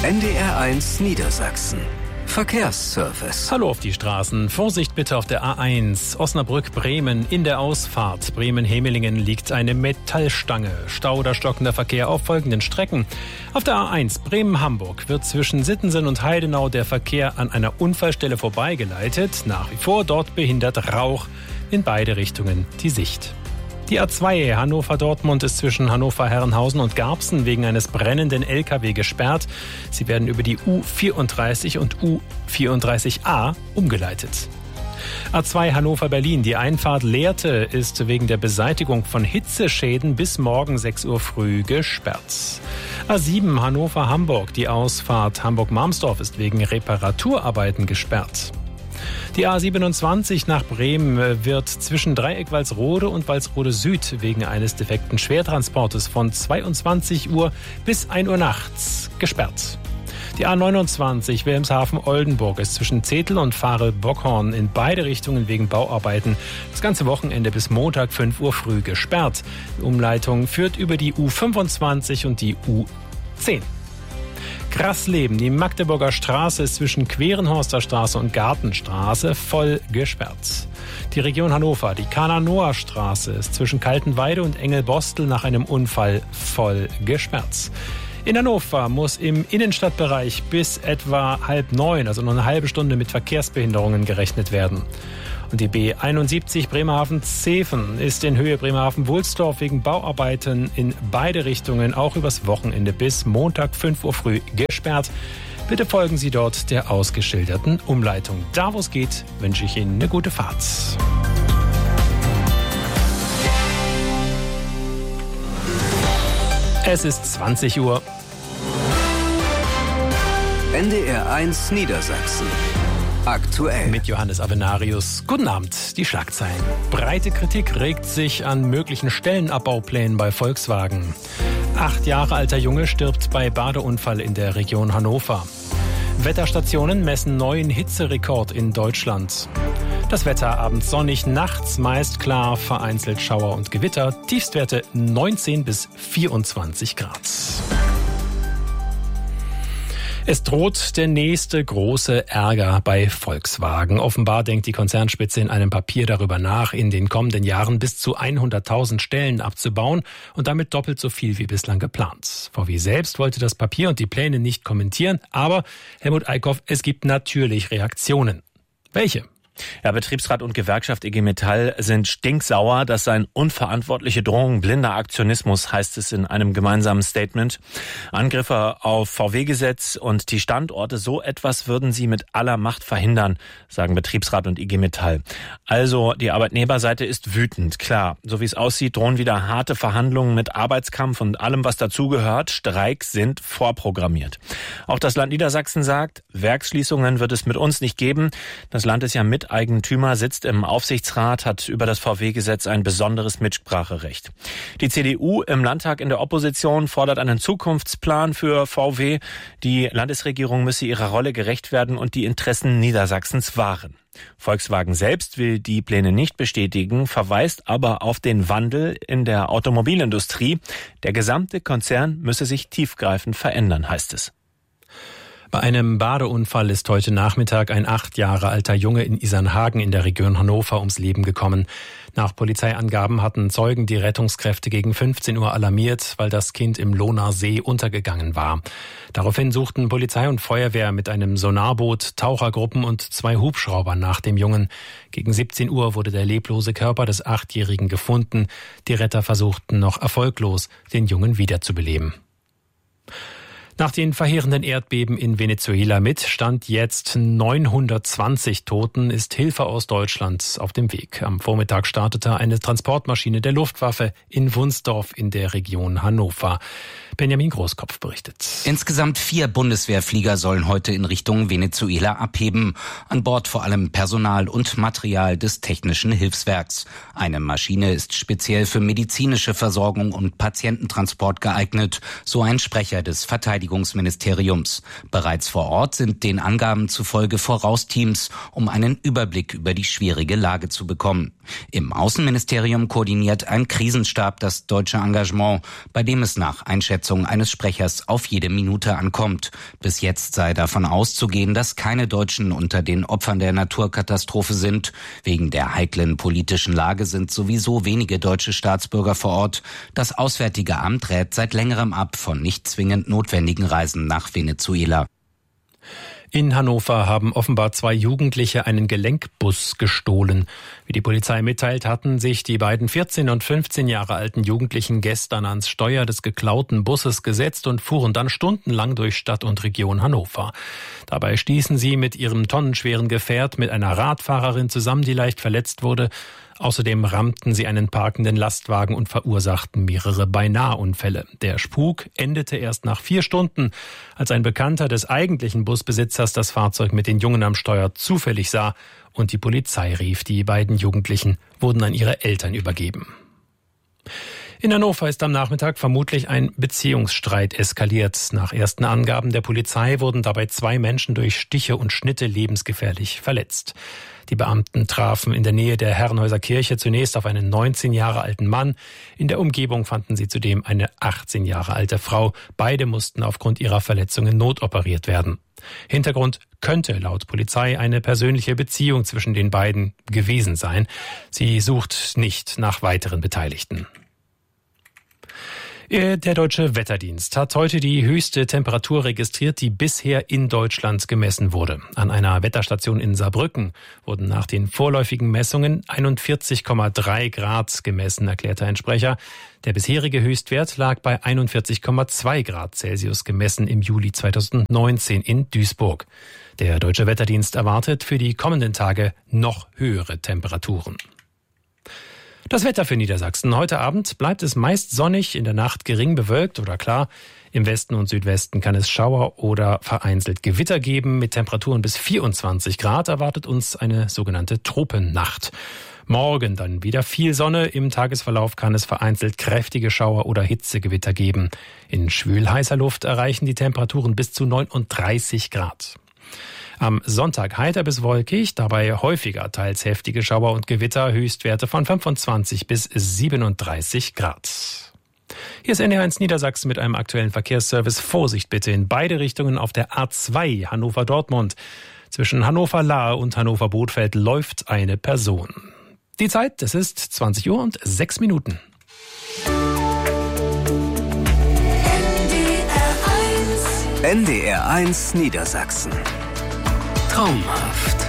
NDR1 Niedersachsen. Verkehrsservice. Hallo auf die Straßen. Vorsicht bitte auf der A1. Osnabrück-Bremen in der Ausfahrt. Bremen-Hemelingen liegt eine Metallstange. Stau oder stockender Verkehr auf folgenden Strecken. Auf der A1 Bremen-Hamburg wird zwischen Sittensen und Heidenau der Verkehr an einer Unfallstelle vorbeigeleitet. Nach wie vor dort behindert Rauch in beide Richtungen die Sicht. Die A2 Hannover-Dortmund ist zwischen Hannover-Herrenhausen und Garbsen wegen eines brennenden LKW gesperrt. Sie werden über die U34 und U34a umgeleitet. A2 Hannover-Berlin. Die Einfahrt Lehrte ist wegen der Beseitigung von Hitzeschäden bis morgen 6 Uhr früh gesperrt. A7 Hannover-Hamburg. Die Ausfahrt Hamburg-Marmsdorf ist wegen Reparaturarbeiten gesperrt. Die A27 nach Bremen wird zwischen Dreieck Walsrode und Walsrode Süd wegen eines defekten Schwertransportes von 22 Uhr bis 1 Uhr nachts gesperrt. Die A29 Wilhelmshaven-Oldenburg ist zwischen Zetel und Farel-Bockhorn in beide Richtungen wegen Bauarbeiten das ganze Wochenende bis Montag 5 Uhr früh gesperrt. Die Umleitung führt über die U25 und die U10. Grassleben, die Magdeburger Straße ist zwischen Querenhorster Straße und Gartenstraße voll gesperrt. Die Region Hannover, die Kana-Noah Straße ist zwischen Kaltenweide und Engelbostel nach einem Unfall voll gesperrt. In Hannover muss im Innenstadtbereich bis etwa 8:30, also noch eine halbe Stunde mit Verkehrsbehinderungen gerechnet werden. Und die B71 Bremerhaven-Zeven ist in Höhe Bremerhaven-Wulsdorf wegen Bauarbeiten in beide Richtungen auch übers Wochenende bis Montag 5 Uhr früh gesperrt. Bitte folgen Sie dort der ausgeschilderten Umleitung. Da wo es geht, wünsche ich Ihnen eine gute Fahrt. Es ist 20 Uhr. NDR1 Niedersachsen. Aktuell. Mit Johannes Avenarius. Guten Abend, die Schlagzeilen. Breite Kritik regt sich an möglichen Stellenabbauplänen bei Volkswagen. 8 Jahre alter Junge stirbt bei Badeunfall in der Region Hannover. Wetterstationen messen neuen Hitzerekord in Deutschland. Das Wetter abends sonnig, nachts meist klar, vereinzelt Schauer und Gewitter. Tiefstwerte 19 bis 24 Grad. Es droht der nächste große Ärger bei Volkswagen. Offenbar denkt die Konzernspitze in einem Papier darüber nach, in den kommenden Jahren bis zu 100.000 Stellen abzubauen und damit doppelt so viel wie bislang geplant. VW selbst wollte das Papier und die Pläne nicht kommentieren, aber Helmut Eickhoff, es gibt natürlich Reaktionen. Welche? Ja, Betriebsrat und Gewerkschaft IG Metall sind stinksauer. Das seien unverantwortliche Drohungen, blinder Aktionismus, heißt es in einem gemeinsamen Statement. Angriffe auf VW-Gesetz und die Standorte, so etwas würden sie mit aller Macht verhindern, sagen Betriebsrat und IG Metall. Also die Arbeitnehmerseite ist wütend, klar. So wie es aussieht, drohen wieder harte Verhandlungen mit Arbeitskampf und allem, was dazugehört. Streiks sind vorprogrammiert. Auch das Land Niedersachsen sagt, Werksschließungen wird es mit uns nicht geben. Das Land ist ja Miteigentümer, sitzt im Aufsichtsrat, hat über das VW-Gesetz ein besonderes Mitspracherecht. Die CDU im Landtag in der Opposition fordert einen Zukunftsplan für VW. Die Landesregierung müsse ihrer Rolle gerecht werden und die Interessen Niedersachsens wahren. Volkswagen selbst will die Pläne nicht bestätigen, verweist aber auf den Wandel in der Automobilindustrie. Der gesamte Konzern müsse sich tiefgreifend verändern, heißt es. Bei einem Badeunfall ist heute Nachmittag ein 8 Jahre alter Junge in Isernhagen in der Region Hannover ums Leben gekommen. Nach Polizeiangaben hatten Zeugen die Rettungskräfte gegen 15 Uhr alarmiert, weil das Kind im Lohner See untergegangen war. Daraufhin suchten Polizei und Feuerwehr mit einem Sonarboot, Tauchergruppen und 2 Hubschraubern nach dem Jungen. Gegen 17 Uhr wurde der leblose Körper des 8-Jährigen gefunden. Die Retter versuchten noch erfolglos, den Jungen wiederzubeleben. Nach den verheerenden Erdbeben in Venezuela mit Stand jetzt 920 Toten ist Hilfe aus Deutschland auf dem Weg. Am Vormittag startete eine Transportmaschine der Luftwaffe in Wunsdorf in der Region Hannover. Benjamin Großkopf berichtet. Insgesamt 4 Bundeswehrflieger sollen heute in Richtung Venezuela abheben. An Bord vor allem Personal und Material des Technischen Hilfswerks. Eine Maschine ist speziell für medizinische Versorgung und Patiententransport geeignet, so ein Sprecher des Verteidigungsministeriums. Verteidigungsministeriums. Bereits vor Ort sind den Angaben zufolge Vorausteams, um einen Überblick über die schwierige Lage zu bekommen. Im Außenministerium koordiniert ein Krisenstab das deutsche Engagement, bei dem es nach Einschätzung eines Sprechers auf jede Minute ankommt. Bis jetzt sei davon auszugehen, dass keine Deutschen unter den Opfern der Naturkatastrophe sind. Wegen der heiklen politischen Lage sind sowieso wenige deutsche Staatsbürger vor Ort. Das Auswärtige Amt rät seit längerem ab von nicht zwingend notwendigen Reisen nach Venezuela. In Hannover haben offenbar 2 Jugendliche einen Gelenkbus gestohlen. Wie die Polizei mitteilt, hatten sich die beiden 14 und 15 Jahre alten Jugendlichen gestern ans Steuer des geklauten Busses gesetzt und fuhren dann stundenlang durch Stadt und Region Hannover. Dabei stießen sie mit ihrem tonnenschweren Gefährt mit einer Radfahrerin zusammen, die leicht verletzt wurde. Außerdem rammten sie einen parkenden Lastwagen und verursachten mehrere Beinaheunfälle. Der Spuk endete erst nach 4 Stunden, als ein Bekannter des eigentlichen Busbesitzers das Fahrzeug mit den Jungen am Steuer zufällig sah und die Polizei rief. Die beiden Jugendlichen wurden an ihre Eltern übergeben. In Hannover ist am Nachmittag vermutlich ein Beziehungsstreit eskaliert. Nach ersten Angaben der Polizei wurden dabei 2 Menschen durch Stiche und Schnitte lebensgefährlich verletzt. Die Beamten trafen in der Nähe der Herrenhäuser Kirche zunächst auf einen 19 Jahre alten Mann. In der Umgebung fanden sie zudem eine 18 Jahre alte Frau. Beide mussten aufgrund ihrer Verletzungen notoperiert werden. Hintergrund könnte laut Polizei eine persönliche Beziehung zwischen den beiden gewesen sein. Sie sucht nicht nach weiteren Beteiligten. Der Deutsche Wetterdienst hat heute die höchste Temperatur registriert, die bisher in Deutschland gemessen wurde. An einer Wetterstation in Saarbrücken wurden nach den vorläufigen Messungen 41,3 Grad gemessen, erklärte ein Sprecher. Der bisherige Höchstwert lag bei 41,2 Grad Celsius gemessen im Juli 2019 in Duisburg. Der Deutsche Wetterdienst erwartet für die kommenden Tage noch höhere Temperaturen. Das Wetter für Niedersachsen. Heute Abend bleibt es meist sonnig, in der Nacht gering bewölkt oder klar. Im Westen und Südwesten kann es Schauer oder vereinzelt Gewitter geben. Mit Temperaturen bis 24 Grad erwartet uns eine sogenannte Tropennacht. Morgen dann wieder viel Sonne. Im Tagesverlauf kann es vereinzelt kräftige Schauer oder Hitzegewitter geben. In schwül-heißer Luft erreichen die Temperaturen bis zu 39 Grad. Am Sonntag heiter bis wolkig, dabei häufiger teils heftige Schauer und Gewitter, Höchstwerte von 25 bis 37 Grad. Hier ist NDR1 Niedersachsen mit einem aktuellen Verkehrsservice. Vorsicht bitte in beide Richtungen auf der A2 Hannover-Dortmund. Zwischen Hannover-Lahe und Hannover-Bothfeld läuft eine Person. Die Zeit, es ist 20:06. NDR1 Niedersachsen. Traumhaft.